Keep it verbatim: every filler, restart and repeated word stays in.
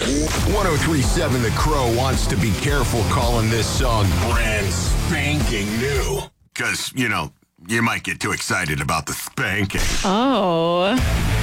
one oh three point seven The Crow wants to be careful calling this song brand spanking new. Because, you know, you might get too excited about the spanking. Oh.